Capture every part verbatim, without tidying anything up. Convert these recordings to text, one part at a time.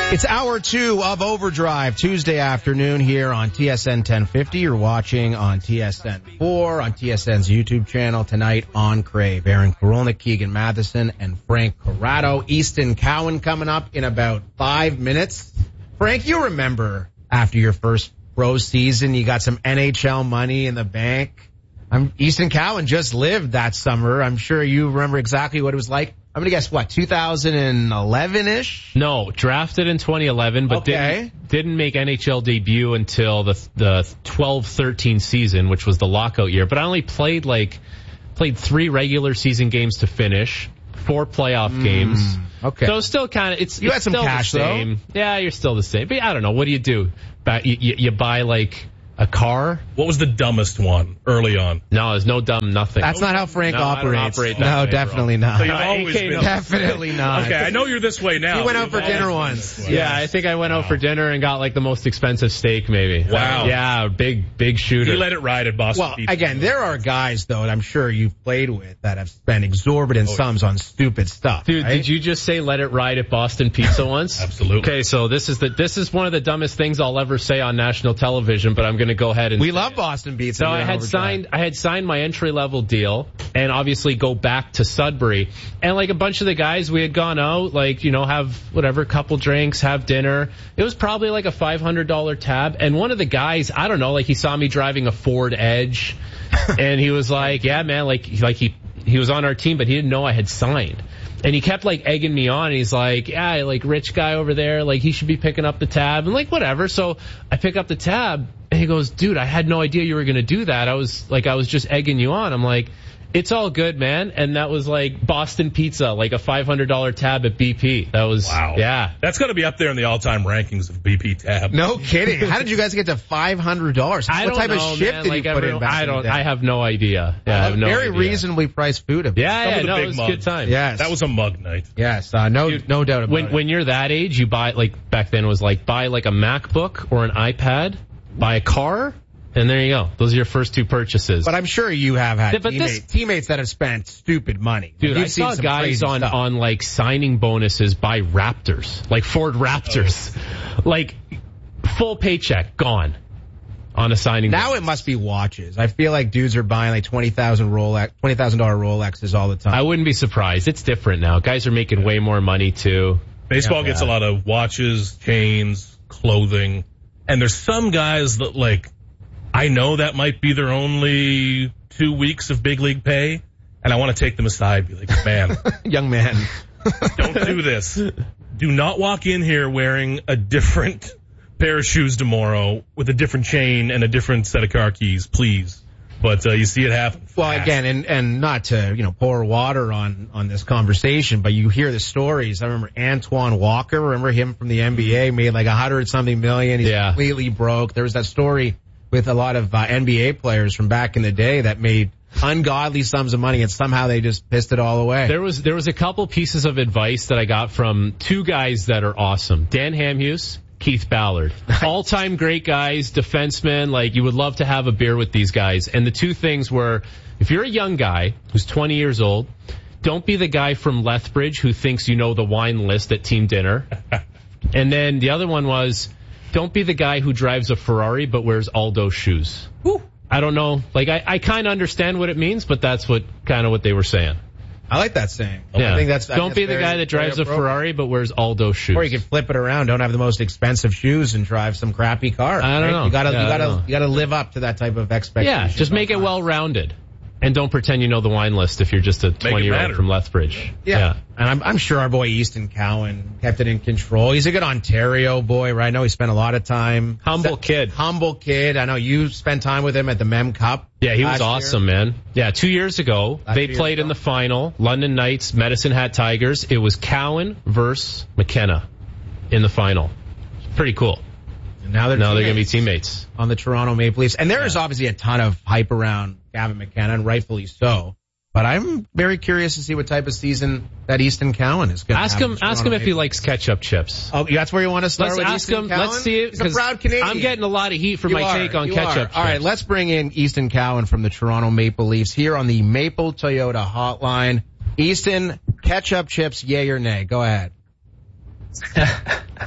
It's hour two of Overdrive, Tuesday afternoon here on T S N ten fifty. You're watching on T S N four, on T S N's YouTube channel, tonight on Crave. Aaron Korolnik, Keegan Matheson, and Frank Corrado. Easton Cowan coming up in about five minutes. Frank, you remember after your first pro season, you got some N H L money in the bank. I'm, Easton Cowan just lived that summer. I'm sure you remember exactly what it was like. I'm going to guess, what, two thousand eleven-ish? No, drafted in twenty eleven, but okay. didn't, didn't make N H L debut until the the twelve thirteen season, which was the lockout year. But I only played like played three regular season games to finish, four playoff mm, games. Okay. So it's still kind of, it's, you it's had some still cash, the same. Though? Yeah, you're still the same. But I don't know. What do you do? You, you, you buy like a car? What was the dumbest one early on? No, there's no dumb nothing. That's not how Frank no, operates. Operate no, way, definitely bro. not. So you've always A K, been no. Definitely not. Okay, I know you're this way now. He went out for dinner once. Yeah, I think I went out for dinner and got like the most expensive steak maybe. Wow. Yeah, big, big shooter. You let it ride at Boston Well, Pizza. again, there are guys, though, that I'm sure you've played with that have spent exorbitant oh, sums on stupid stuff. Dude, right? did you just say let it ride at Boston Pizza once? Absolutely. Okay, so this is the this is one of the dumbest things I'll ever say on national television, but I'm going to go ahead and We say love it. Boston Pizza. So I had signed, I had signed my entry level deal, and obviously go back to Sudbury, and like a bunch of the guys, we had gone out, like you know, have whatever, couple drinks, have dinner. It was probably like a five hundred dollars tab, and one of the guys, I don't know, like he saw me driving a Ford Edge, and he was like, "Yeah, man," like like he he was on our team, but he didn't know I had signed. And he kept like egging me on. He's like, yeah, like rich guy over there, like he should be picking up the tab, and like whatever. So I pick up the tab, and he goes, dude, I had no idea you were going to do that. I was like, I was just egging you on. I'm like, it's all good, man. And that was like Boston Pizza, like a five hundred dollars tab at B P. That was, wow. Yeah. That's got to be up there in the all-time rankings of B P tab. No kidding. How did you guys get to five hundred dollars? I what don't type know, of ship man. did like you put everyone, in back I don't, in the day? I have no idea. Yeah, I have no Very idea. reasonably priced food. Yeah, Some yeah, of the no, big it was mugs. a good time. Yes. That was a mug night. Yes, uh, no, Dude, no doubt about when, it. When you're that age, you buy, like, back then it was like, buy like a MacBook or an iPad, buy a car, and there you go. Those are your first two purchases. But I'm sure you have had Yeah, but teammates, this- teammates that have spent stupid money. Dude, You've I seen saw some guys crazy on, stuff. on like signing bonuses by Raptors, like Ford Raptors, Oh. like full paycheck gone on a signing. Now bonus. it must be watches. I feel like dudes are buying like twenty thousand Rolex, twenty thousand dollar Rolexes all the time. I wouldn't be surprised. It's different now. Guys are making way more money too. Baseball Yeah, gets yeah. a lot of watches, chains, clothing, and there's some guys that like, I know that might be their only two weeks of big league pay, and I want to take them aside, be like, man, Young man. don't do this. Do not walk in here wearing a different pair of shoes tomorrow with a different chain and a different set of car keys, please. But uh, you see it happen. Well, fast. again, and, and not to, you know, pour water on, on this conversation, but you hear the stories. I remember Antoine Walker, remember him from the N B A, made like a hundred something million. He's Yeah. completely broke. There was that story with a lot of uh, N B A players from back in the day that made ungodly sums of money, and somehow they just pissed it all away. There was there was a couple pieces of advice that I got from two guys that are awesome. Dan Hamhuis, Keith Ballard. All-time great guys, defensemen. Like, you would love to have a beer with these guys. And the two things were, if you're a young guy who's twenty years old, don't be the guy from Lethbridge who thinks you know the wine list at team dinner. And then the other one was, don't be the guy who drives a Ferrari but wears Aldo shoes. Whew. I don't know. Like, I, I kind of understand what it means, but that's what kind of what they were saying. I like that saying. Yeah. I think that's, I don't think be that's the very, guy that drives a very appropriate. Ferrari but wears Aldo shoes. Or you can flip it around. Don't have the most expensive shoes and drive some crappy car. I don't right? know. You gotta, Yeah, you I don't gotta, know. you gotta live up to that type of expectation. Yeah, just make it well-rounded. And don't pretend you know the wine list if you're just a twenty-year-old matter. from Lethbridge. Yeah. yeah. And I'm, I'm sure our boy Easton Cowan kept it in control. He's a good Ontario boy, right? I know he spent a lot of time. Humble Se- kid. Humble kid. I know you spent time with him at the Mem Cup. Yeah, he was last awesome, year. man. Yeah, two years ago, Last they two years played in ago. the final, London Knights, Medicine Hat Tigers. It was Cowan versus McKenna in the final. Pretty cool. And now they're Now they're going to be teammates teammates. on the Toronto Maple Leafs. And there is obviously a ton of hype around Gavin McKenna, and rightfully so. But I'm very curious to see what type of season that Easton Cowan is going to have. Ask him, with the ask him Toronto if he Maple likes ketchup chips. Oh, that's where you want to start Let's with ask Easton him. Cowan? Let's see it. He's a 'cause proud Canadian. I'm getting a lot of heat for You my are, take on you ketchup are. chips. All right, let's bring in Easton Cowan from the Toronto Maple Leafs here on the Maple Toyota hotline. Easton, ketchup chips, yay or nay? Go ahead.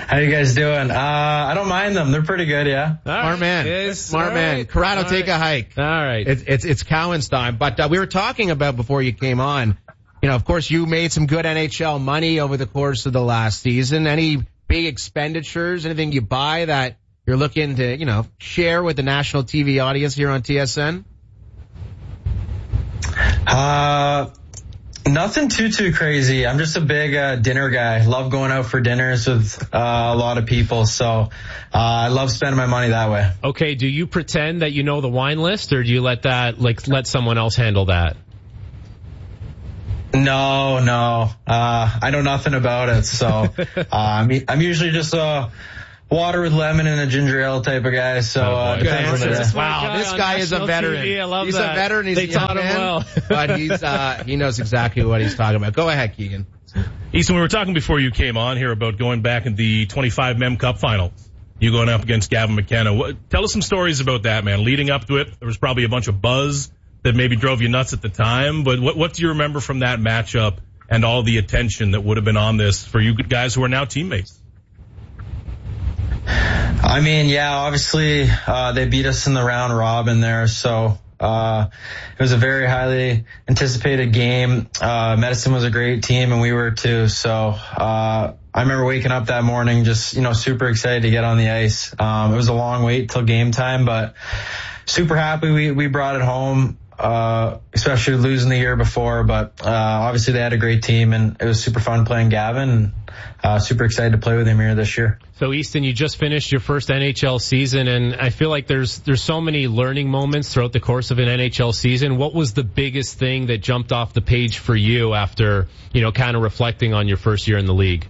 How you guys doing? Uh, I don't mind them. They're pretty good, yeah. All right. Smart man. Yes, Smart all man. right. Corrado, All take right. a hike. All right. It's, it's, it's Cowan's time. But uh, we were talking about before you came on, you know, of course you made some good N H L money over the course of the last season. Any big expenditures, anything you buy that you're looking to, you know, share with the national T V audience here on T S N? Uh, nothing too, too crazy. I'm just a big uh, dinner guy. Love going out for dinners with uh, a lot of people. So uh, I love spending my money that way. Okay, do you pretend that you know the wine list, or do you let that, like, let someone else handle that? No, no. Uh, I know nothing about it. So uh, I'm, I'm usually just a water with lemon and a ginger ale type of guy. So uh, Good depends on the answer. day. Wow, this guy is a national veteran. T V, I love he's that. a veteran. He's They a young taught him man, well. but he's uh, he knows exactly what he's talking about. Go ahead, Keegan. Easton, we were talking before you came on here about going back in the twenty-five Mem Cup final. You going up against Gavin McKenna. What, tell us some stories about that, man. Leading up to it, there was probably a bunch of buzz that maybe drove you nuts at the time. But what, what do you remember from that matchup and all the attention that would have been on this for you guys who are now teammates? I mean, yeah, obviously uh, they beat us in the round robin there. So uh, it was a very highly anticipated game. Uh, Medicine was a great team, and we were too. So uh, I remember waking up that morning just, you know, super excited to get on the ice. Um, it was a long wait till game time, but super happy we, we brought it home. Uh, especially losing the year before, but, uh, obviously they had a great team, and it was super fun playing Gavin, and, uh, super excited to play with him here this year. So Easton, you just finished your first N H L season, and I feel like there's, there's so many learning moments throughout the course of an N H L season. What was the biggest thing that jumped off the page for you after, you know, kind of reflecting on your first year in the league?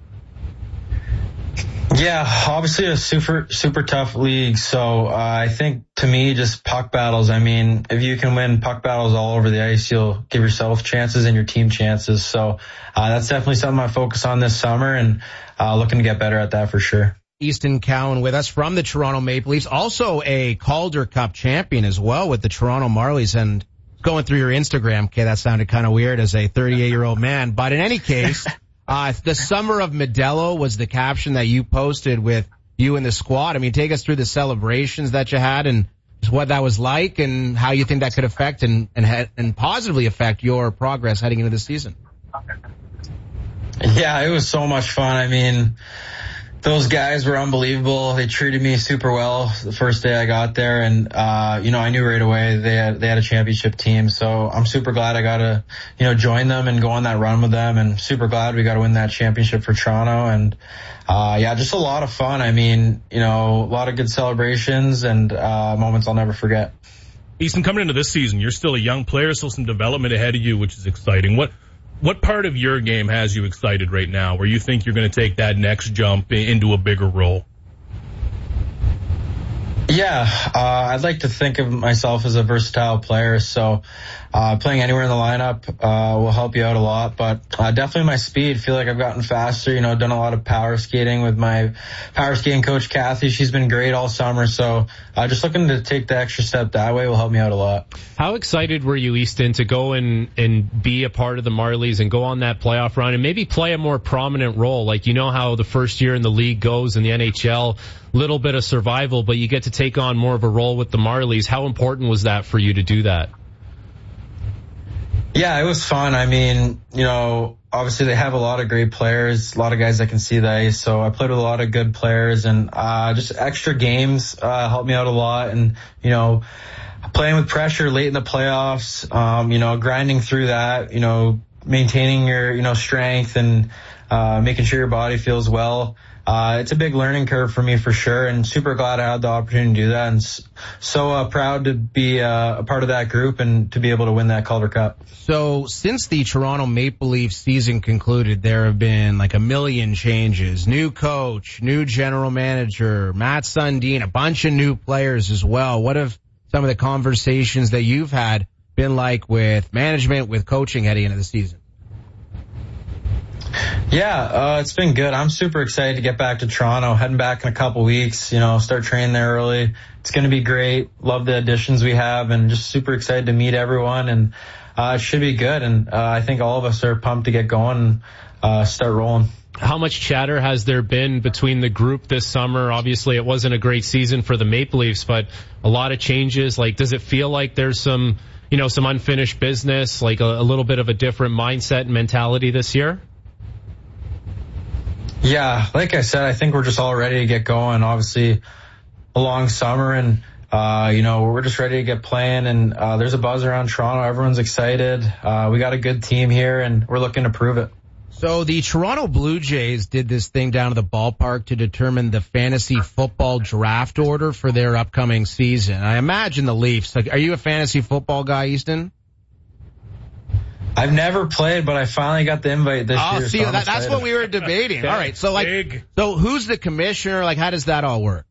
Yeah, obviously a super, super tough league. So, uh, I think to me, just puck battles. I mean, if you can win puck battles all over the ice, you'll give yourself chances and your team chances. So, uh, that's definitely something I focus on this summer, and, uh, looking to get better at that for sure. Easton Cowan with us from the Toronto Maple Leafs, also a Calder Cup champion as well with the Toronto Marlies. And going through your Instagram, okay, that sounded kind of weird as a thirty-eight year old man. But in any case, Uh, the summer of Modelo was the caption that you posted with you and the squad. I mean, take us through the celebrations that you had and just what that was like and how you think that could affect and, and, ha- and positively affect your progress heading into the season. Yeah, it was so much fun. I mean, those guys were unbelievable. They treated me super well the first day I got there, and uh, you know, I knew right away they had they had a championship team. So I'm super glad I got to, you know, join them and go on that run with them, and super glad we got to win that championship for Toronto. And uh, yeah, just a lot of fun. I mean, you know, a lot of good celebrations and uh, moments I'll never forget. Easton, coming into this season, you're still a young player, still some development ahead of you, which is exciting. What What part of your game has you excited right now, where you think you're going to take that next jump into a bigger role? Yeah, uh, I'd like to think of myself as a versatile player. So uh, playing anywhere in the lineup uh, will help you out a lot. But uh, definitely my speed. Feel like I've gotten faster. You know, done a lot of power skating with my power skating coach, Kathy. She's been great all summer. So uh, just looking to take the extra step that way will help me out a lot. How excited were you, Easton, to go and, and be a part of the Marlies and go on that playoff run and maybe play a more prominent role? Like, you know how the first year in the league goes in the N H L, little bit of survival, but you get to take on more of a role with the Marlies. How important was that for you to do that? Yeah, it was fun. I mean, you know, obviously they have a lot of great players, a lot of guys that can see the ice. So I played with a lot of good players, and uh, just extra games uh, helped me out a lot. And, you know, playing with pressure late in the playoffs, um, you know, grinding through that, you know, maintaining your, you know, strength and uh, making sure your body feels well. Uh, it's a big learning curve for me for sure, and super glad I had the opportunity to do that, and so uh, proud to be uh, a part of that group and to be able to win that Calder Cup. So since the Toronto Maple Leafs season concluded, there have been like a million changes. New coach, new general manager, Matt Sundin, a bunch of new players as well. What have some of the conversations that you've had been like with management, with coaching heading into the season? Yeah, uh, it's been good. I'm super excited to get back to Toronto, heading back in a couple weeks, you know, start training there early. It's going to be great. Love the additions we have, and just super excited to meet everyone, and uh, it should be good. And uh, I think all of us are pumped to get going and uh, start rolling. how much chatter has there been between the group this summer? Obviously, it wasn't a great season for the Maple Leafs, but a lot of changes. Like, does it feel like there's some, you know, some unfinished business, like a, a little bit of a different mindset and mentality this year? Yeah, like I said, I think we're just all ready to get going. Obviously, a long summer, and uh, you know, we're just ready to get playing. And uh, there's a buzz around Toronto. Everyone's excited. Uh, we got a good team here, and we're looking to prove it. So the Toronto Blue Jays did this thing down at the ballpark to determine the fantasy football draft order for their upcoming season. I imagine the Leafs. Like, are you a fantasy football guy, Easton? I've never played, but I finally got the invite this oh, year. See, so that, that's what we were debating. All right, so like, Big. so who's the commissioner? Like, how does that all work?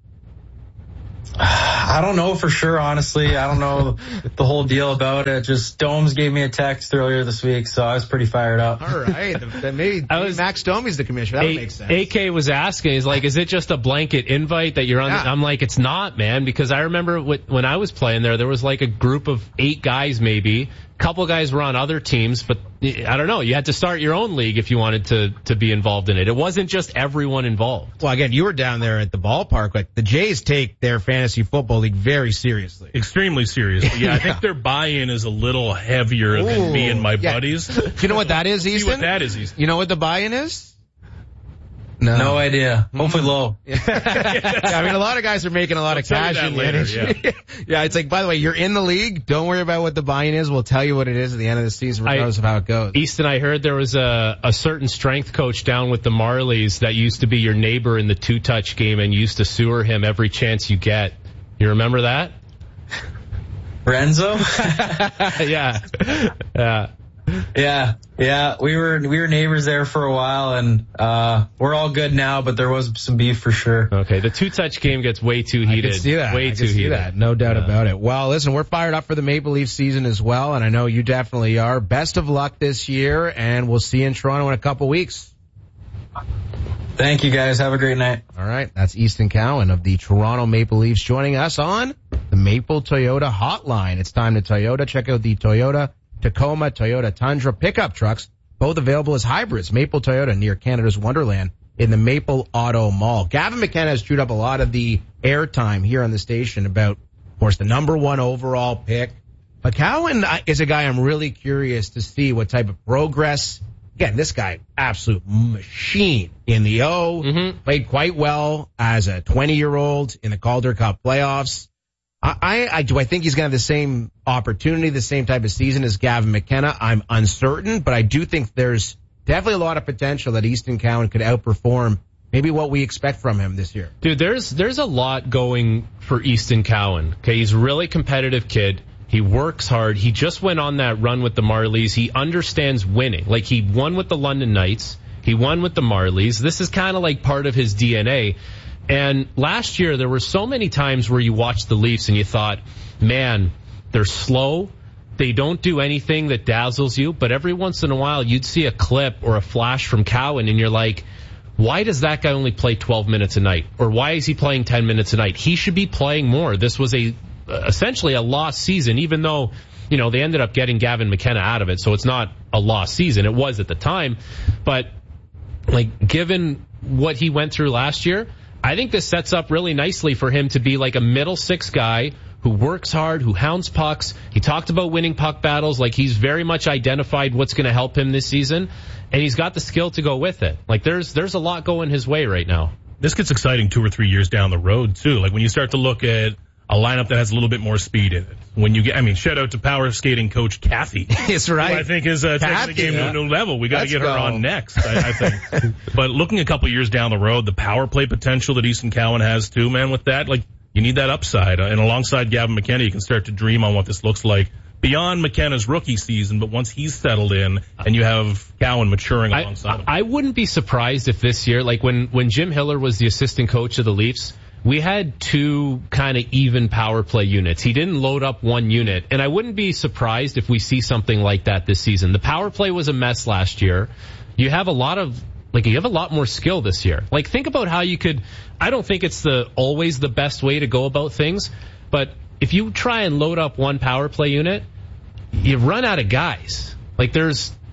I don't know for sure, honestly. I don't know the whole deal about it. Just Domes gave me a text earlier this week, so I was pretty fired up. All right, then maybe, maybe was, Max Domi's the commissioner. That would make sense. A K was asking, he's like, is it just a blanket invite that you're on? Yeah. The, I'm like, it's not, man, because I remember what, when I was playing there, there was like a group of eight guys maybe. A couple guys were on other teams, but I don't know. You had to start your own league if you wanted to to be involved in it. It wasn't just everyone involved. Well, again, you were down there at the ballpark. Like, the Jays take their fantasy football league very seriously. Extremely serious. But yeah, I think their buy-in is a little heavier Ooh, than me and my yeah. buddies. Do you know what that is, See Easton? what that is, Easton. You know what the buy-in is? No idea. Hopefully low. Yeah, I mean, a lot of guys are making a lot I'll of tell you cash that in the later, N H L. yeah. Yeah, it's like, by the way, you're in the league. Don't worry about what the buy-in is. We'll tell you what it is at the end of the season, regardless I, of how it goes. Easton, I heard there was a, a certain strength coach down with the Marlies that used to be your neighbor in the two-touch game and used to sewer him every chance you get. You remember that? Renzo? yeah. Yeah. Yeah, yeah, we were we were neighbors there for a while, and uh we're all good now. But there was some beef for sure. Okay, the two-touch game gets way too heated. I can see that. Way I too can see heated. that. No doubt yeah. about it. Well, listen, we're fired up for the Maple Leaf season as well, and I know you definitely are. Best of luck this year, and we'll see you in Toronto in a couple weeks. Thank you, guys. Have a great night. All right, that's Easton Cowan of the Toronto Maple Leafs joining us on the Maple Toyota Hotline. It's time to Toyota. Check out the Toyota Tacoma, Toyota Tundra pickup trucks, both available as hybrids. Maple Toyota near Canada's Wonderland in the Maple Auto Mall. Gavin McKenna has chewed up a lot of the airtime here on the station about, of course, the number one overall pick. But Cowan is a guy I'm really curious to see what type of progress. Again, this guy, absolute machine in the O, mm-hmm. played quite well as a twenty-year-old in the Calder Cup playoffs. I, I do I think he's going to have the same opportunity, the same type of season as Gavin McKenna. I'm uncertain, but I do think there's definitely a lot of potential that Easton Cowan could outperform maybe what we expect from him this year. Dude, there's there's a lot going for Easton Cowan. Okay, he's a really competitive kid. He works hard. He just went on that run with the Marlies. He understands winning. Like, he won with the London Knights. He won with the Marlies. This is kind of like part of his D N A. And last year, there were so many times where you watched the Leafs and you thought, man, they're slow. They don't do anything that dazzles you. But every once in a while, you'd see a clip or a flash from Cowan, and you're like, why does that guy only play twelve minutes a night? Or why is he playing ten minutes a night? He should be playing more. This was a essentially a lost season, even though, you know, they ended up getting Gavin McKenna out of it. So it's not a lost season. It was at the time. But, like, given what he went through last year, I think this sets up really nicely for him to be like a middle six guy who works hard, who hounds pucks. He talked about winning puck battles. Like, he's very much identified what's going to help him this season, and he's got the skill to go with it. Like, there's there's a lot going his way right now. This gets exciting two or three years down the road, too. Like, when you start to look at a lineup that has a little bit more speed in it. When you get, I mean, shout out to power skating coach Kathy. That's right. Who I think is uh, taking the game yeah. to a new level. We got to get her go. on next, I, I think. But looking a couple years down the road, the power play potential that Easton Cowan has too, man, with that, like, you need that upside. Uh, and alongside Gavin McKenna, you can start to dream on what this looks like beyond McKenna's rookie season, but once he's settled in and you have Cowan maturing I, alongside him. I wouldn't be surprised if this year, like when, when Jim Hiller was the assistant coach of the Leafs, we had two kind of even power play units. He didn't load up one unit, and I wouldn't be surprised if we see something like that this season. The power play was a mess last year. You have a lot of, like, you have a lot more skill this year. Like, think about how you could, I don't think it's the always the best way to go about things, but if you try and load up one power play unit, you run out of guys. Like, there's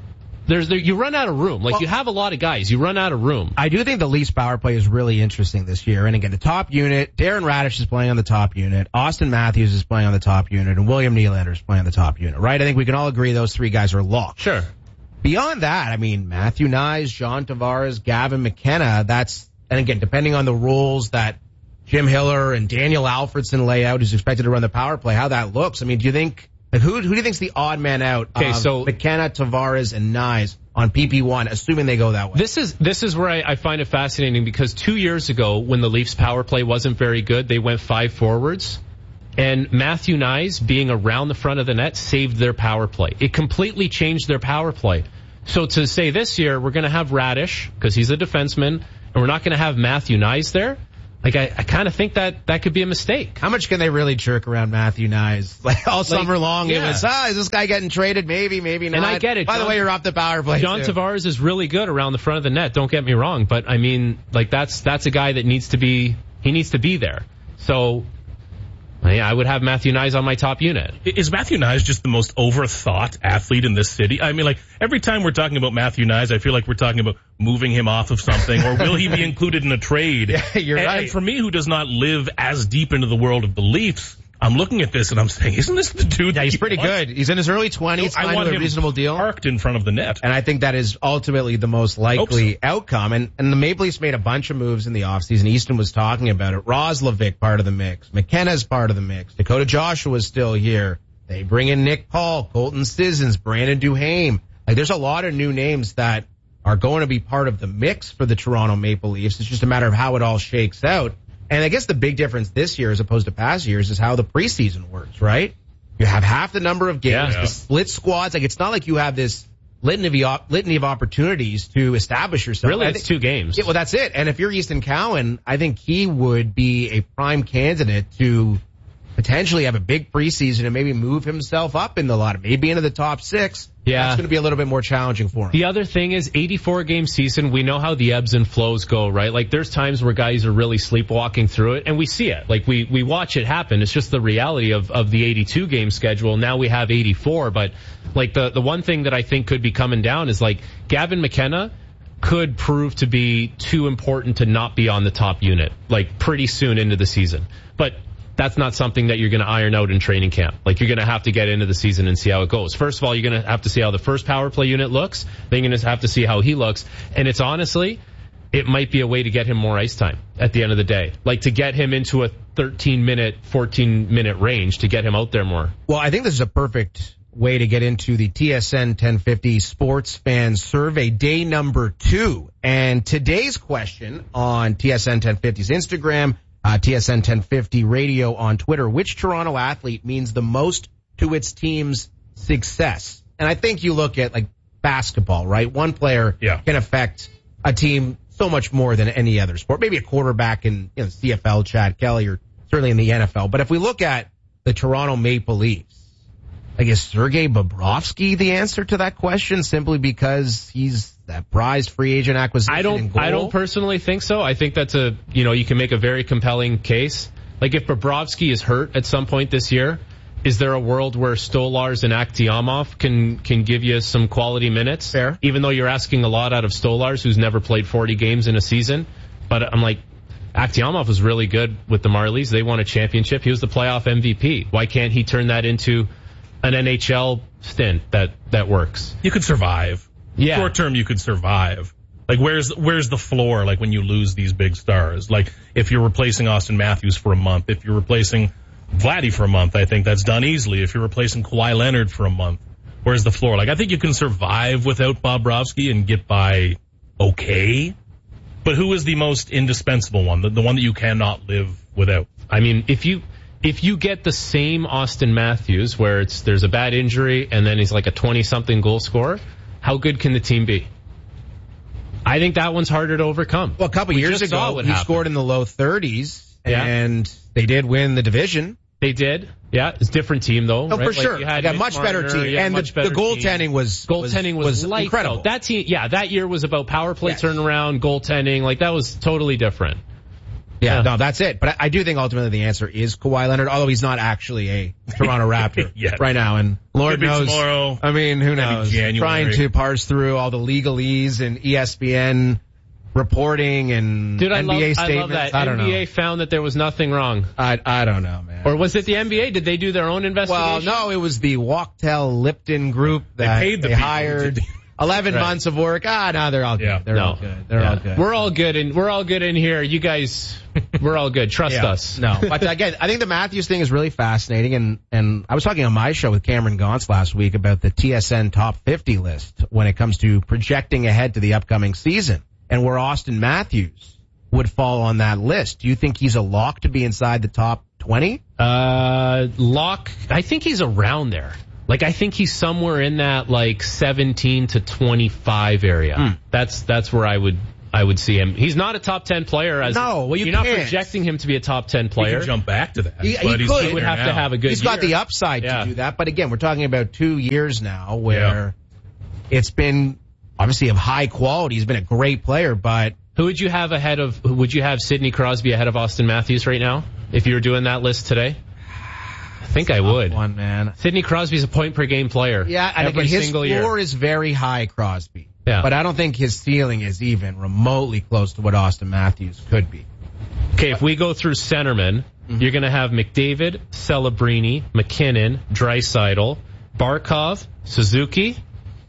There's there, you run out of room. Like well, you have a lot of guys, you run out of room. I do think the Leafs power play is really interesting this year. And again, the top unit, Darren Radish is playing on the top unit, Austin Matthews is playing on the top unit, and William Nylander is playing on the top unit, right? I think we can all agree those three guys are locked. Sure. Beyond that, I mean, Matthew Knies, John Tavares, Gavin McKenna, that's, and again, depending on the rules that Jim Hiller and Daniel Alfredson lay out, who's expected to run the power play, how that looks. I mean, do you think, like, who, who do you think's the odd man out okay, of so, McKenna, Tavares, and Knies on P P one, assuming they go that way? This is, this is where I, I find it fascinating because two years ago, when the Leafs power play wasn't very good, they went five forwards. And Matthew Knies being around the front of the net saved their power play. It completely changed their power play. So to say this year, we're going to have Radish, because he's a defenseman, and we're not going to have Matthew Knies there, like, I, I kind of think that that could be a mistake. How much can they really jerk around Matthew Knies? Like, all like, summer long, yeah. it was, ah, is this guy getting traded? Maybe, maybe not. And I get it. By John, the way, you're off the power play, John too. Tavares is really good around the front of the net, don't get me wrong, but I mean, like, that's, that's a guy that needs to be, he needs to be there. So, yeah, I would have Matthew Knies on my top unit. Is Matthew Knies just the most overthought athlete in this city? I mean, like, every time we're talking about Matthew Knies, I feel like we're talking about moving him off of something, or will he be included in a trade? Yeah, you're and, right. And for me, who does not live as deep into the world of the Leafs, I'm looking at this and I'm saying, isn't this the dude? Yeah, he's you pretty want? good. He's in his early twenties. I want a him reasonable deal. Parked in front of the net. And I think that is ultimately the most likely so. outcome. And, and the Maple Leafs made a bunch of moves in the offseason. Easton was talking about it. Roslovic, part of the mix. McKenna's part of the mix. Dakota Joshua's still here. They bring in Nick Paul, Colton Sissons, Brandon Duhaime. Like, there's a lot of new names that are going to be part of the mix for the Toronto Maple Leafs. It's just a matter of how it all shakes out. And I guess the big difference this year as opposed to past years is how the preseason works, right? You have half the number of games, yeah, yeah. the split squads. Like, it's not like you have this litany of, litany of opportunities to establish yourself. Really, I it's think, two games. Yeah, well, that's it. And if you're Easton Cowan, I think he would be a prime candidate to potentially have a big preseason and maybe move himself up in the lot, maybe into the top six. Yeah. That's going to be a little bit more challenging for him. The other thing is eighty-four game season. We know how the ebbs and flows go, right? Like, there's times where guys are really sleepwalking through it, and we see it. Like, we, we watch it happen. It's just the reality of, of the eighty-two game schedule. Now we have eighty-four, but like the, the one thing that I think could be coming down is like Gavin McKenna could prove to be too important to not be on the top unit, like pretty soon into the season. But that's not something that you're going to iron out in training camp. Like, you're going to have to get into the season and see how it goes. First of all, you're going to have to see how the first power play unit looks. Then you're going to have to see how he looks. And it's honestly, it might be a way to get him more ice time at the end of the day. Like, to get him into a thirteen minute, fourteen minute range to get him out there more. Well, I think this is a perfect way to get into the T S N ten fifty Sports Fan Survey, day number two. And today's question on T S N ten fifty's Instagram, Uh, T S N ten fifty radio on Twitter, which Toronto athlete means the most to its team's success? And I think you look at, like, basketball, right? One player yeah. can affect a team so much more than any other sport. Maybe a quarterback in, you know, C F L, Chad Kelly, or certainly in the N F L. But if we look at the Toronto Maple Leafs, I guess Sergei Bobrovsky the answer to that question, simply because he's that prized free agent acquisition. I don't, I don't personally think so. I think that's a, you know, you can make a very compelling case. Like, if Bobrovsky is hurt at some point this year, is there a world where Stolars and Akhtiamov can, can give you some quality minutes? Fair. Even though you're asking a lot out of Stolars, who's never played forty games in a season. But I'm like, Akhtiamov was really good with the Marlies. They won a championship. He was the playoff M V P. Why can't he turn that into an N H L stint that, that works? You could survive. Yeah. Short term, you could survive. Like, where's where's the floor, like, when you lose these big stars? Like, if you're replacing Austin Matthews for a month, if you're replacing Vladdy for a month, I think that's done easily. If you're replacing Kawhi Leonard for a month, where's the floor? Like, I think you can survive without Bobrovsky and get by okay. But who is the most indispensable one, the, the one that you cannot live without? I mean, if you... If you get the same Austin Matthews, where it's there's a bad injury and then he's like a twenty-something goal scorer, how good can the team be? I think that one's harder to overcome. Well, a couple we years ago, he happened. scored in the low thirties, yeah. and they did win the division. They did. Yeah, it's a different team, though. Oh, right? for like sure. You had a Mitch much Marner, better team. And the, the goaltending team. was goaltending was, was, was light, incredible. Though. That team, yeah, that year was about power play yes. turnaround, goaltending. Like, that was totally different. Yeah, Yeah. no, that's it. But I, I do think ultimately the answer is Kawhi Leonard, although he's not actually a Toronto Raptor Yes. right now. And Lord Could be knows, tomorrow. I mean, who Maybe knows? January. Trying to parse through all the legalese and E S P N reporting and Dude, I N B A love, I statements. love that. I don't N B A know. found that there was nothing wrong. I, I don't know, man. Or was it the N B A? Did they do their own Well, investigation? no, it was the Walktel Lipton group They that paid the they people hired. to do- eleven Right. months of work. Ah, no, they're all good. Yeah. They're No. all good. They're Yeah. all good. We're all good and we're all good in here. You guys, we're all good. Trust Yeah. us. No, but again, I think the Matthews thing is really fascinating, and and I was talking on my show with Cameron Gauntz last week about the T S N top fifty list when it comes to projecting ahead to the upcoming season, and where Austin Matthews would fall on that list. Do you think he's a lock to be inside the top twenty? Uh, Locke, I think he's around there. Like, I think he's somewhere in that, like, seventeen to twenty-five area. Hmm. That's, that's where I would, I would see him. He's not a top ten player. As No, well, you You're not can't. projecting him to be a top ten He player. can jump back to that. He- he but he's could. sitting He would there have to now. have a good He's year. got the upside Yeah. to do that, but again, we're talking about two years now where it's been obviously of high quality. He's been a great player, but Who would you have ahead of, who would you have Sidney Crosby ahead of Austin Matthews right now? If you were doing that list today? I think I would. one man. Sidney Crosby's a point per game player. Yeah, and every again, his single floor year. is very high, Crosby. Yeah. But I don't think his ceiling is even remotely close to what Austin Matthews could be. Okay, if we go through centermen, Mm-hmm. you're going to have McDavid, Celebrini, McKinnon, Draisaitl, Barkov, Suzuki.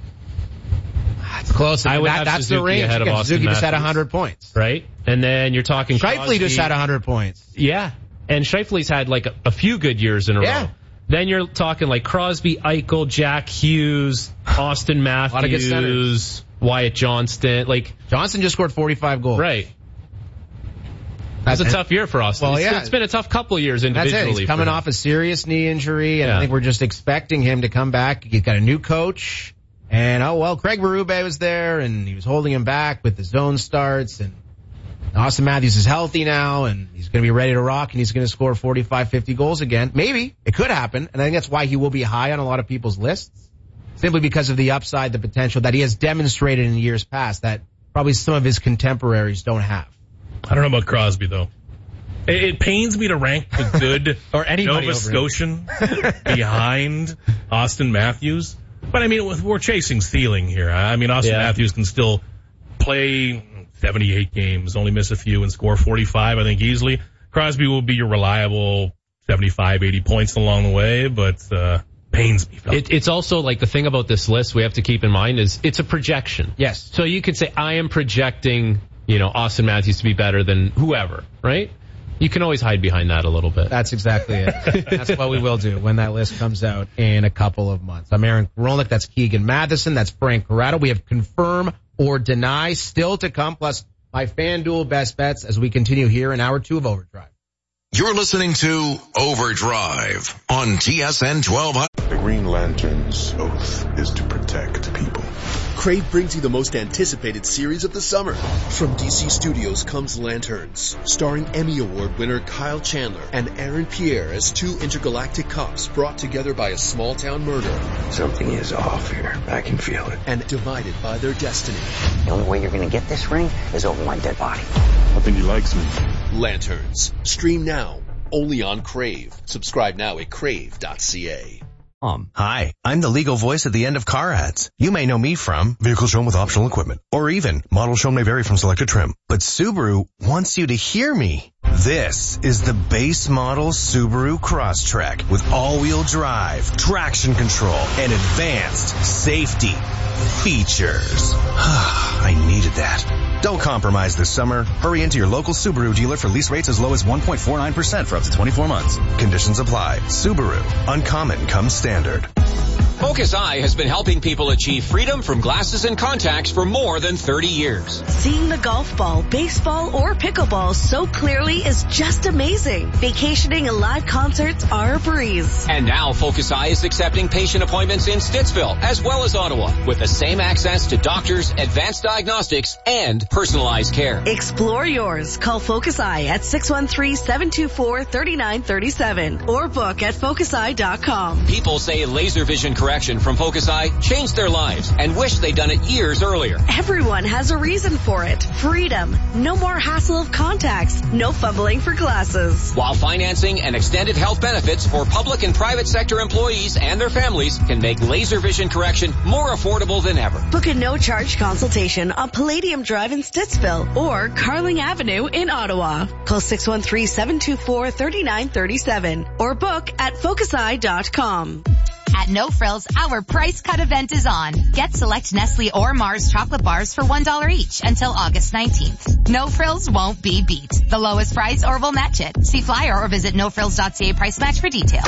It's close. I would that, have that's Suzuki the range. ahead of Again, Austin Suzuki just had Matthews. one hundred points. Right? And then you're talking Shifley Crosby. just had one hundred points. Yeah. And Shifley's had like a, a few good years in a Yeah. row. Then you're talking like Crosby, Eichel, Jack Hughes, Austin lot of good Matthews, Wyatt Johnston. Like, Johnson just scored forty-five goals. right. That's a And- tough year for Austin. Well, It's- yeah. it's been a tough couple of years That's individually. it. He's for coming him. off a serious knee injury, and Yeah. I think we're just expecting him to come back. He's got a new coach, and oh well, Craig Berube was there, and he was holding him back with the zone starts, and Austin Matthews is healthy now, and he's going to be ready to rock, and he's going to score forty-five, fifty goals again. Maybe. It could happen, and I think that's why he will be high on a lot of people's lists, simply because of the upside, the potential that he has demonstrated in years past that probably some of his contemporaries don't have. I don't know about Crosby, though. It, it pains me to rank the good Or anybody Nova over him. Scotian behind Austin Matthews. But, I mean, we're chasing ceiling here. I mean, Austin Yeah. Matthews can still play seventy-eight games, only miss a few, and score forty-five, I think, easily. Crosby will be your reliable seventy-five, eighty points along the way, but uh pains me. It, it's also like the thing about this list we have to keep in mind is it's a projection. Yes. So you could say, I am projecting, you know, Austin Matthews to be better than whoever, right? You can always hide behind that a little bit. That's exactly it. That's what we will do when that list comes out in a couple of months. I'm Aaron Korolnik. That's Keegan Matheson. That's Frank Corrado. We have confirm or deny still to come, plus my FanDuel best bets as we continue here in hour two of Overdrive. You're listening to Overdrive on T S N twelve hundred. The Green Lantern's oath is to protect people. Crave brings you the most anticipated series of the summer. From D C Studios comes Lanterns, starring Emmy Award winner Kyle Chandler and Aaron Pierre as two intergalactic cops brought together by a small-town murder Something is off here. I can feel it. and divided by their destiny. The only way you're going to get this ring is over my dead body. I think he likes me. Lanterns. Stream now, only on Crave. Subscribe now at crave dot c a. Um, hi, I'm the legal voice at the end of car ads. You may know me from vehicle shown with optional equipment, or even model shown may vary from selected trim. But Subaru wants you to hear me. This is the base model Subaru Crosstrek with all-wheel drive, traction control, and advanced safety features. I needed that. Don't compromise this summer. Hurry into your local Subaru dealer for lease rates as low as one point four nine percent for up to twenty-four months. Conditions apply. Subaru. Uncommon comes standard. Focus Eye has been helping people achieve freedom from glasses and contacts for more than thirty years. Seeing the golf ball, baseball, or pickleball so clearly is just amazing. Vacationing and live concerts are a breeze. And now Focus Eye is accepting patient appointments in Stittsville as well as Ottawa with the same access to doctors, advanced diagnostics, and personalized care. Explore yours. Call Focus Eye at six one three, seven two four, three nine three seven or book at focus eye dot com. People say laser vision correction correction from Focus Eye changed their lives and wish they'd done it years earlier. Everyone has a reason for it. Freedom. No more hassle of contacts. No fumbling for glasses. While financing and extended health benefits for public and private sector employees and their families can make laser vision correction more affordable than ever. Book a no-charge consultation on Palladium Drive in Stittsville or Carling Avenue in Ottawa. Call six one three, seven two four, three nine three seven or book at focus eye dot com. At No Frills, our price cut event is on. Get select Nestle or Mars chocolate bars for one dollar each until August nineteenth. No Frills won't be beat. The lowest price or we'll match it. See flyer or visit no frills dot c a price match for details.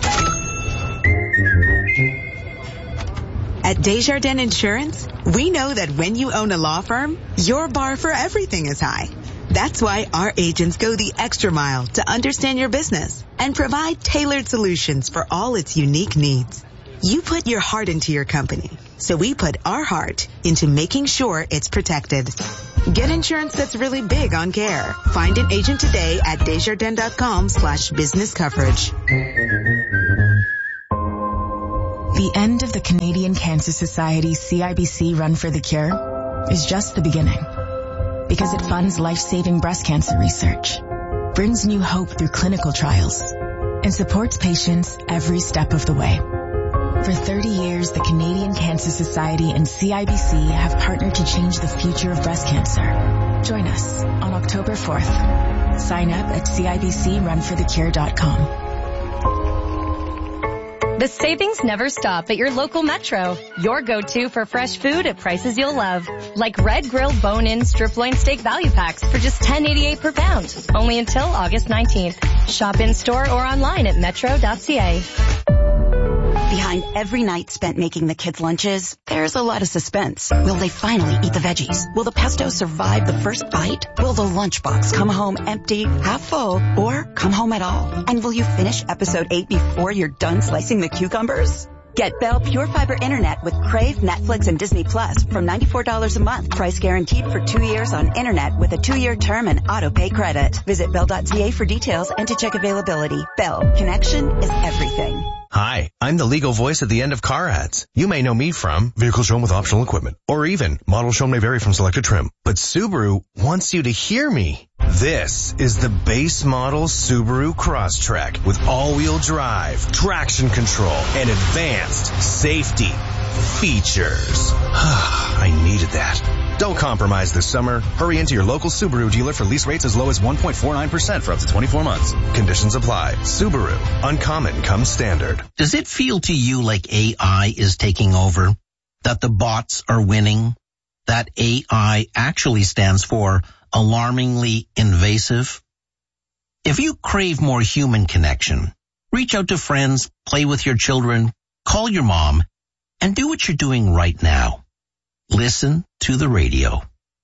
At Desjardins Insurance, we know that when you own a law firm, your bar for everything is high. That's why our agents go the extra mile to understand your business and provide tailored solutions for all its unique needs. You put your heart into your company, so we put our heart into making sure it's protected. Get insurance that's really big on care. Find an agent today at desjardins.com slash business coverage. The end of the Canadian Cancer Society C I B C Run for the Cure is just the beginning. Because it funds life-saving breast cancer research, brings new hope through clinical trials, and supports patients every step of the way. For thirty years, the Canadian Cancer Society and C I B C have partnered to change the future of breast cancer. Join us on October fourth. Sign up at C I B C run for the cure dot com. The savings never stop at your local Metro. Your go-to for fresh food at prices you'll love. Like Red Grill Bone-In Strip Loin Steak Value Packs for just ten eighty-eight per pound. Only until August nineteenth. Shop in-store or online at metro dot c a. Behind every night spent making the kids' lunches, there's a lot of suspense. Will they finally eat the veggies? Will the pesto survive the first bite? Will the lunchbox come home empty, half full, or come home at all? And will you finish episode eight before you're done slicing the cucumbers? Get Bell Pure Fiber Internet with Crave, Netflix, and Disney Plus from ninety-four dollars a month. Price guaranteed for two years on Internet with a two-year term and auto-pay credit. Visit bell dot c a for details and to check availability. Bell. Connection is everything. Hi, I'm the legal voice at the end of car ads. You may know me from Vehicles Shown with Optional Equipment, or even Models Shown may vary from selected trim. But Subaru wants you to hear me. This is the base model Subaru Crosstrek with all-wheel drive, traction control, and advanced safety features. I needed that. Don't compromise this summer. Hurry into your local Subaru dealer for lease rates as low as one point four nine percent for up to twenty-four months. Conditions apply. Subaru. Uncommon comes standard. Does it feel to you like A I is taking over? That the bots are winning? That A I actually stands for alarmingly invasive? If you crave more human connection, reach out to friends, play with your children, call your mom, and do what you're doing right now. Listen to the radio.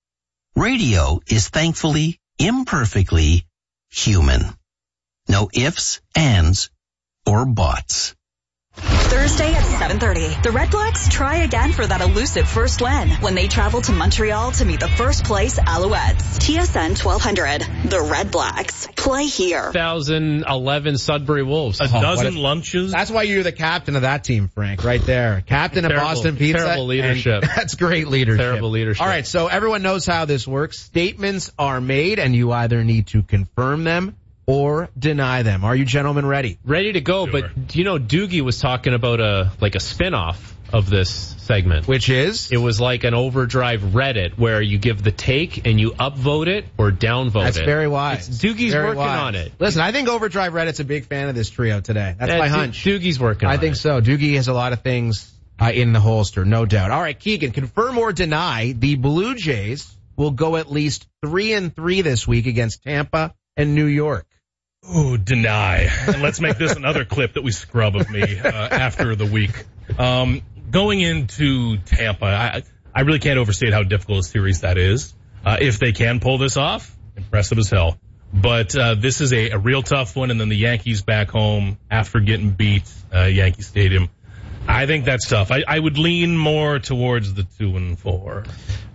Radio is thankfully, imperfectly human. No ifs, ands, or buts. Thursday at seven thirty, the Red Blacks try again for that elusive first win when they travel to Montreal to meet the first place Alouettes. T S N twelve hundred, the Red Blacks. Play here. two thousand eleven Sudbury Wolves. A Oh, dozen a, lunches. That's why you're the captain of that team, Frank, right there. Captain terrible, of Boston Pizza. Terrible leadership. That's great leadership. Terrible leadership. All right, so everyone knows how this works. Statements are made, and you either need to confirm them or deny them. Are you gentlemen ready? Ready to go, Sure. but you know, Doogie was talking about a like a spin-off of this segment. Which is? It was like an Overdrive Reddit where you give the take and you upvote it or downvote That's it. very wise. It's, Doogie's very working wise. on it. Listen, I think Overdrive Reddit's a big fan of this trio today. That's Yeah, my Do- hunch. Doogie's working I on think it. so. Doogie has a lot of things uh, in the holster, no doubt. All right, Keegan, confirm or deny the Blue Jays will go at least three and three this week against Tampa and New York. Ooh, deny. And let's make this another clip that we scrub of me uh, after the week. Um, going into Tampa, I, I really can't overstate how difficult a series that is. Uh, if they can pull this off, impressive as hell. But uh, this is a, a real tough one, and then the Yankees back home after getting beat, uh, Yankee Stadium. I think that's tough. I, I would lean more towards the two and four.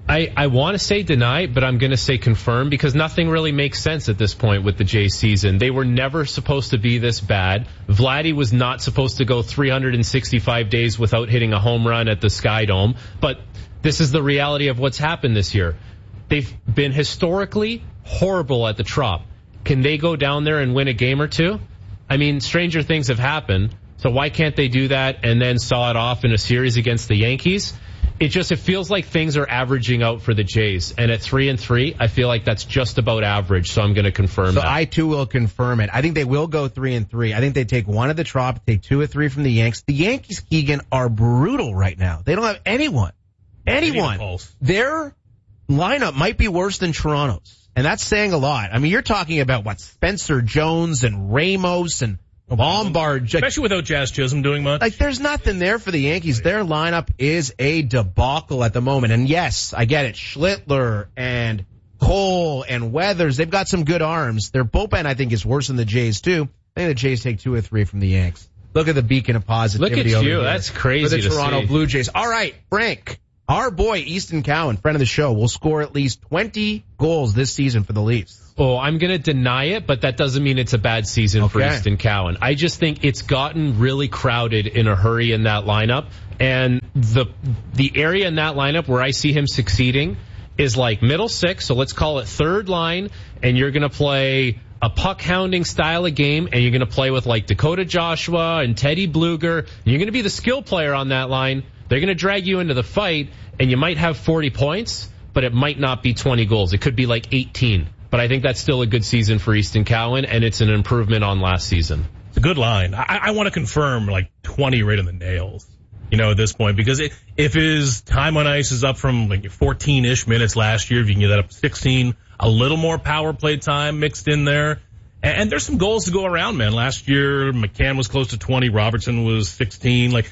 I, I want to say deny, but I'm going to say confirm because nothing really makes sense at this point with the Jays season. They were never supposed to be this bad. Vladdy was not supposed to go three hundred sixty-five days without hitting a home run at the Sky Dome, but this is the reality of what's happened this year. They've been historically horrible at the Trop. Can they go down there and win a game or two? I mean, stranger things have happened, so why can't they do that and then saw it off in a series against the Yankees? It just, it feels like things are averaging out for the Jays. And at three and three, I feel like that's just about average. So I'm going to confirm so that. So I too will confirm it. I think they will go three and three. I think they take one of the Trop, take two or three from the Yanks. The Yankees, Keegan, are brutal right now. They don't have anyone. Anyone. Their lineup might be worse than Toronto's. And that's saying a lot. I mean, you're talking about what, Spencer Jones and Ramos and Lombard. Especially without Jazz Chisholm doing much. Like, there's nothing there for the Yankees. Their lineup is a debacle at the moment. And yes, I get it. Schlittler and Cole and Weathers, they've got some good arms. Their bullpen, I think, is worse than the Jays, too. I think the Jays take two or three from the Yanks. Look at the beacon of positivity. Look at over you. here That's crazy for the to Toronto see. Blue Jays. All right, Frank. Our boy, Easton Cowan, friend of the show, will score at least twenty goals this season for the Leafs. Oh, I'm going to deny it, but that doesn't mean it's a bad season okay. for Easton Cowan. I just think it's gotten really crowded in a hurry in that lineup. And the the area in that lineup where I see him succeeding is like middle six, so let's call it third line, and you're going to play a puck-hounding style of game, and you're going to play with like Dakota Joshua and Teddy Bluger, and you're going to be the skill player on that line. They're going to drag you into the fight, and you might have forty points, but it might not be twenty goals. It could be like eighteen. But I think that's still a good season for Easton Cowan, and it's an improvement on last season. It's a good line. I, I want to confirm like twenty right in the nails, you know, at this point, because it, if his time on ice is up from like fourteen-ish minutes last year, if you can get that up to sixteen, a little more power play time mixed in there. And, and there's some goals to go around, man. Last year, McCann was close to twenty, Robertson was sixteen. Like,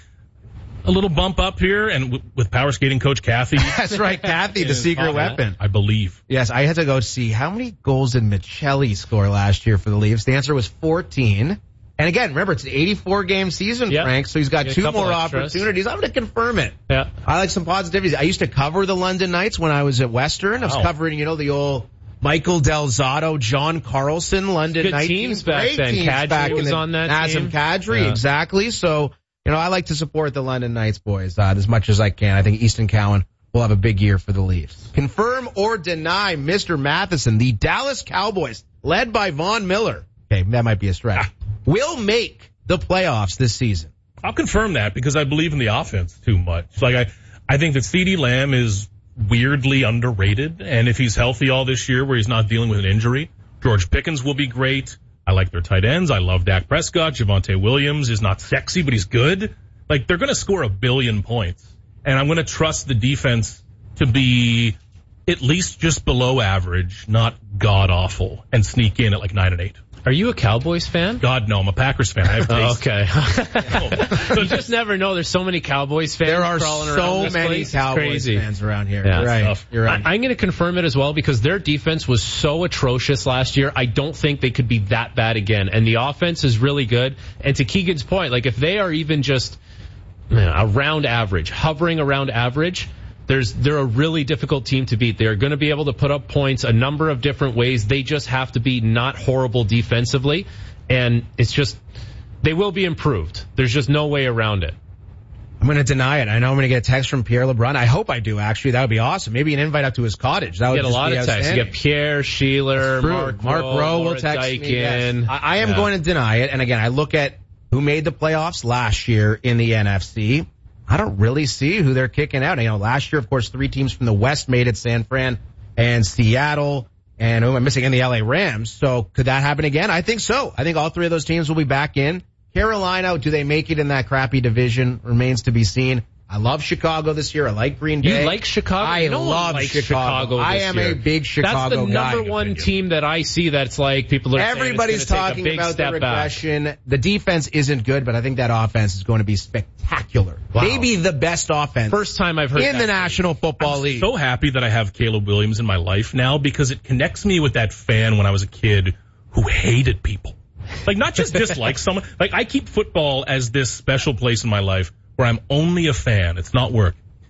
a little bump up here, and w- with power skating coach Kathy. That's right, Kathy, the secret weapon. I believe. Yes, I had to go see how many goals did Michelli score last year for the Leafs. The answer was fourteen. And again, remember, it's an eighty-four game season, yep. Frank, so he's got two more extras. opportunities. I'm going to confirm it. Yeah. I like some positivity. I used to cover the London Knights when I was at Western. I was wow. covering, you know, the old Michael Del Zotto, John Carlson, London Good Knights. teams back Great then. teams Kadri back was in the, on that Nazem team. Kadri, Yeah. exactly. So, you know, I like to support the London Knights boys uh, as much as I can. I think Easton Cowan will have a big year for the Leafs. Confirm or deny Mister Matheson, the Dallas Cowboys, led by Von Miller. Okay, that might be a stretch. Will make the playoffs this season. I'll confirm that because I believe in the offense too much. Like I, I think that CeeDee Lamb is weirdly underrated, and if he's healthy all this year where he's not dealing with an injury, George Pickens will be great. I like their tight ends. I love Dak Prescott. Javonte Williams is not sexy, but he's good. Like, they're going to score a billion points. And I'm going to trust the defense to be at least just below average, not god-awful, and sneak in at like nine and eight. Are you a Cowboys fan? God, no. I'm a Packers fan. I have taste. Oh, okay. So you just never know. There's so many Cowboys fans There are crawling so around this many place. Cowboys Crazy. fans around here. Yeah, You're right. Tough. You're right. I, I'm going to confirm it as well because their defense was so atrocious last year. I don't think they could be that bad again. And the offense is really good. And to Keegan's point, like if they are even just man, around average, hovering around average, There's, they're a really difficult team to beat. They're going to be able to put up points a number of different ways. They just have to be not horrible defensively. And it's just, they will be improved. There's just no way around it. I'm going to deny it. I know I'm going to get a text from Pierre LeBrun. I hope I do, actually. That would be awesome. Maybe an invite up to his cottage. That would You get a just lot be of texts. You get Pierre, Sheeler, Mark, Mark Rowe, Rowe will Laura text Dykin. me. Yes. I, I am Yeah. going to deny it. And again, I look at who made the playoffs last year in the N F C. I don't really see who they're kicking out. You know, last year, of course, three teams from the West made it, San Fran and Seattle, and who am I missing? And the L A Rams. So could that happen again? I think so. I think all three of those teams will be back in. Carolina, do they make it in that crappy division? Remains to be seen. I love Chicago this year. I like Green Bay. You like Chicago? I no love one likes Chicago. Chicago I this am year. a big Chicago That's the guy. number one team that I see that's like people are Everybody's saying it's talking take a big about step the regression. Back. The defense isn't good, but I think that offense is going to be spectacular. Wow. Maybe the best offense. First time I've heard in that the National Football I'm League. So happy that I have Caleb Williams in my life now because it connects me with that fan when I was a kid who hated people. Like, not just dislike someone. Like, I keep football as this special place in my life where I'm only a fan. It's not work.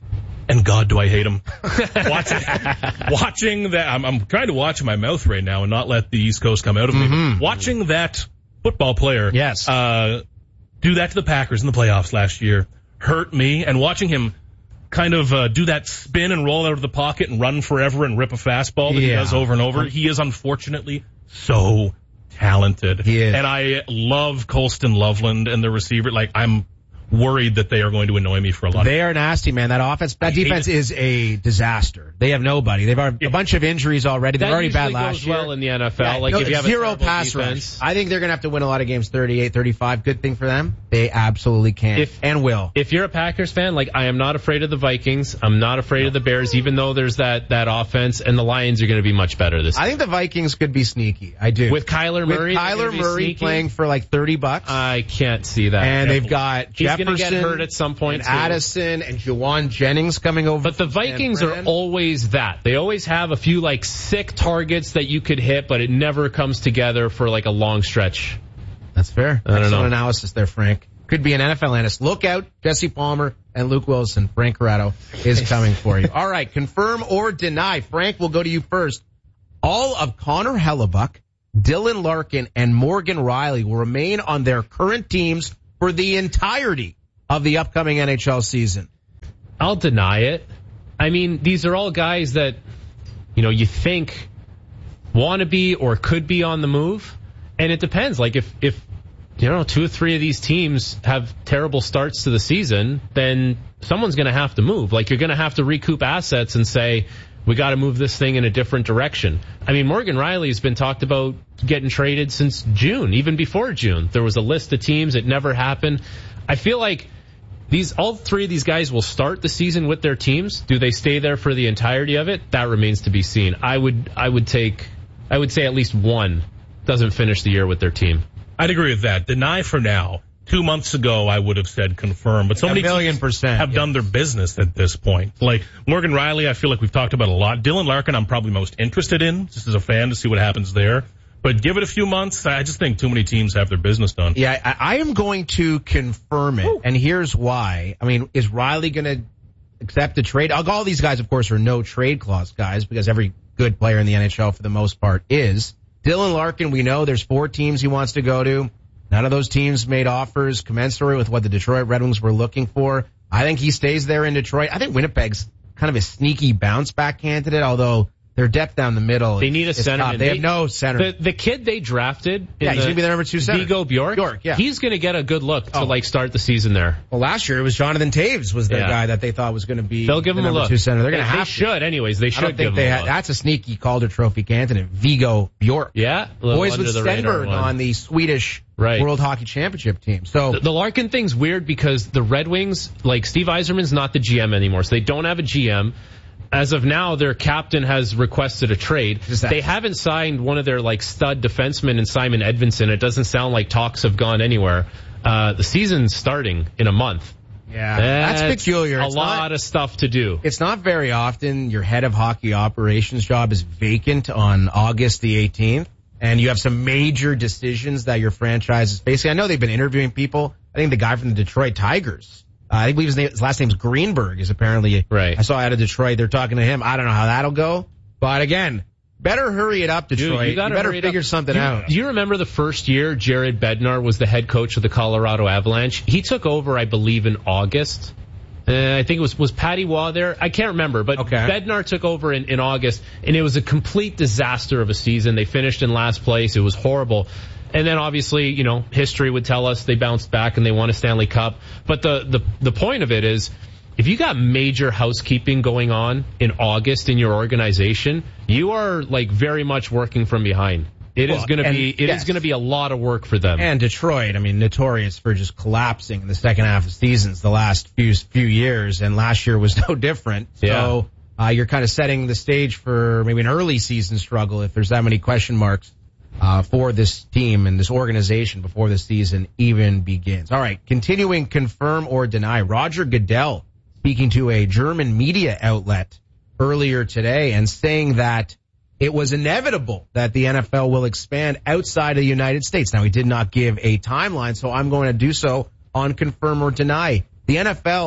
and God, do I hate him. watching, watching that, I'm, I'm trying to watch my mouth right now and not let the East Coast come out of me. Mm-hmm. Watching that football player, yes, uh, do that to the Packers in the playoffs last year hurt me, and watching him kind of uh, do that spin and roll out of the pocket and run forever and rip a fastball that yeah. he does over and over. He is unfortunately so talented. He is. And I love Colston Loveland and the receiver. Like, I'm worried that they are going to annoy me for a lot. They are nasty, man. That offense, that defense is a disaster. They have nobody. They've got a bunch of injuries already. They're that already bad last goes year. Well in the N F L, yeah, like no, if you have zero a pass defense. rush. I think they're going to have to win a lot of games, thirty-eight, thirty-five. Good thing for them. They absolutely can if, and will. If you're a Packers fan, like I am not afraid of the Vikings. I'm not afraid no. of the Bears, even though there's that that offense, and the Lions are going to be much better this. I think the Vikings could be sneaky. I do. With Kyler Murray, With Kyler Murray playing for like thirty bucks. I can't see that. And they've got He's Jefferson. He's going to get hurt at some point. And too. Addison and Juwan Jennings coming over. But the Vikings are always that. They always have a few like sick targets that you could hit, but it never comes together for like a long stretch. That's fair. I don't Excellent know. analysis there, Frank. Could be an N F L analyst. Look out, Jesse Palmer and Luke Wilson. Frank Corrado is coming for you. All right, confirm or deny. Frank, we'll go to you first. All of Connor Hellebuck, Dylan Larkin, and Morgan Riley will remain on their current teams for the entirety of the upcoming N H L season. I'll deny it. I mean, these are all guys that, you know, you think want to be or could be on the move. And it depends. Like if, if, you know, two or three of these teams have terrible starts to the season, then someone's going to have to move. Like you're going to have to recoup assets and say, we got to move this thing in a different direction. I mean, Morgan Riley's been talked about getting traded since June, even before June. There was a list of teams. It never happened. I feel like these, all three of these guys will start the season with their teams. Do they stay there for the entirety of it? That remains to be seen. I would, I would take, I would say at least one doesn't finish the year with their team. I'd agree with that. Deny for now. Two months ago, I would have said confirm, but so many teams percent, have yes. done their business at this point. Like Morgan Riley, I feel like we've talked about a lot. Dylan Larkin, I'm probably most interested in, just as a fan, to see what happens there. But give it a few months. I just think too many teams have their business done. Yeah, I, I am going to confirm it, Ooh. and here's why. I mean, is Riley going to accept the trade? All these guys, of course, are no trade clause guys because every good player in the N H L, for the most part, is. Dylan Larkin, we know there's four teams he wants to go to. None of those teams made offers commensurate with what the Detroit Red Wings were looking for. I think he stays there in Detroit. I think Winnipeg's kind of a sneaky bounce back candidate, although their depth down the middle. They need a center. They, they have no center. The, the kid they drafted, yeah, he's the, going to be the number two center. Vigo Bjork. Bjork, yeah. He's going to get a good look to oh. like start the season there. Well, last year it was Jonathan Taves was the yeah. guy that they thought was going to be. They'll give the him number a look. Two center. They're going to have. They should, to. anyways. They should I don't give think they him a ha- look. That's a sneaky Calder Trophy candidate, Vigo Bjork. Yeah, boys with Stenberg on the Swedish right. World Hockey Championship team. So the, the Larkin thing's weird because the Red Wings, like Steve Yzerman's not the G M anymore, so they don't have a G M. As of now, their captain has requested a trade. They haven't signed one of their like stud defensemen in Simon Edvinsson. It doesn't sound like talks have gone anywhere. Uh, the season's starting in a month. Yeah, that's, that's peculiar. A it's lot not, of stuff to do. It's not very often your head of hockey operations job is vacant on August the eighteenth, and you have some major decisions that your franchise is facing. I know they've been interviewing people. I think the guy from the Detroit Tigers, Uh, I believe his, name, his last name's Greenberg is apparently, right. I saw out of Detroit. They're talking to him. I don't know how that'll go. But again, better hurry it up, Detroit. Dude, you, you better figure something do you, out. Do you remember the first year Jared Bednar was the head coach of the Colorado Avalanche? He took over, I believe, in August. Uh, I think it was, was Patty Waugh there? I can't remember, but okay. Bednar took over in, in August, and it was a complete disaster of a season. They finished in last place. It was horrible. And then obviously, you know, history would tell us they bounced back and they won a Stanley Cup. But the, the, the point of it is, if you got major housekeeping going on in August in your organization, you are like very much working from behind. It well, is going to be, it yes. is going to be a lot of work for them. And Detroit, I mean, notorious for just collapsing in the second half of seasons the last few, few years. And last year was no different. Yeah. So, uh, you're kind of setting the stage for maybe an early season struggle if there's that many question marks. Uh, for this team and this organization before the season even begins. All right, continuing confirm or deny. Roger Goodell speaking to a German media outlet earlier today and saying that it was inevitable that the N F L will expand outside of the United States. Now, he did not give a timeline, so I'm going to do so on confirm or deny. The N F L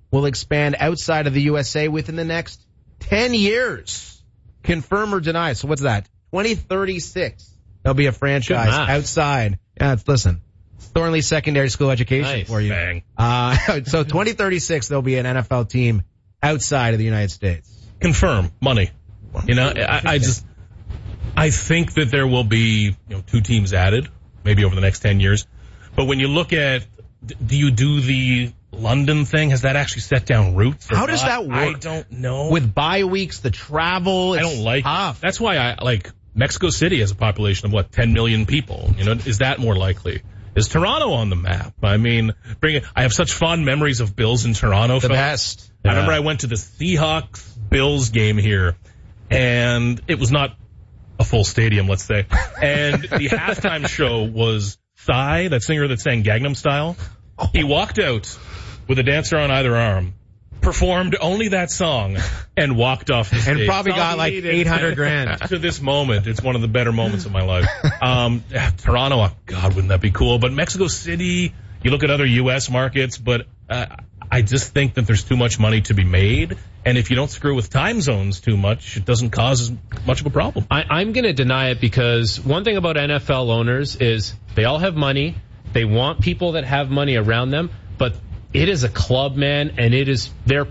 will expand outside of the U S A within the next ten years. Confirm or deny. So what's that? twenty thirty-six. There'll be a franchise outside. Yeah, it's, listen, Thornley Secondary School education Nice. for you. Bang. Uh, so twenty thirty-six, there'll be an N F L team outside of the United States. Confirm. Money. You know, I, I just, I think that there will be, you know, two teams added, maybe over the next ten years. But when you look at, do you do the London thing? Has that actually set down roots? How does not? that work? I don't know. With bye weeks, the travel, I it's don't like tough. it. That's why I like Mexico City has a population of what, ten million people. You know, is that more likely? Is Toronto on the map? I mean, bring it. I have such fond memories of Bills in Toronto. The folks. best. I remember I went to the Seahawks Bills game here, and it was not a full stadium, let's say. And the halftime show was Psy, that singer that sang Gangnam Style. He walked out with a dancer on either arm, performed only that song, and walked off the stage. And probably got like eight hundred grand. To this moment, it's one of the better moments of my life. Um, Toronto, oh God, wouldn't that be cool? But Mexico City, you look at other U S markets, but uh, I just think that there's too much money to be made. And if you don't screw with time zones too much, it doesn't cause as much of a problem. I, I'm going to deny it because one thing about N F L owners is they all have money. They want people that have money around them, but it is a club, man, and it is their